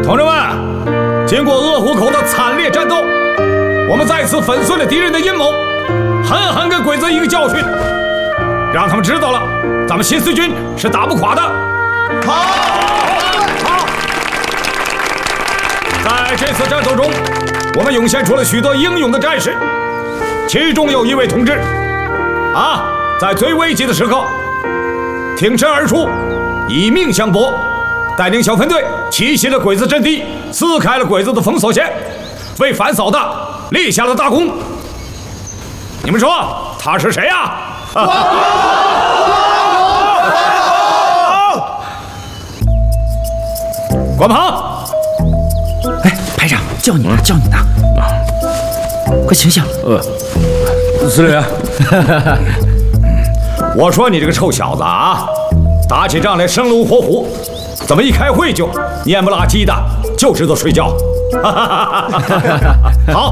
同志们，经过鄂湖口的惨烈战斗，我们再次粉碎了敌人的阴谋，狠狠给鬼子一个教训，让他们知道了咱们新四军是打不垮的。好。在这次战斗中，我们涌现出了许多英勇的战士，其中有一位同志，在最危急的时刻，挺身而出，以命相搏。 带领小分队奇袭了鬼子阵地，撕开了鬼子的封锁线，为反扫荡立下了大功。你们说他是谁呀？关鹏， 哎，排长，叫你呢，叫你呢，快醒醒！ 司令员，我说你这个臭小子啊，打起仗来生龙活虎。 怎么一开会就蔫不拉几的，就知道睡觉？好，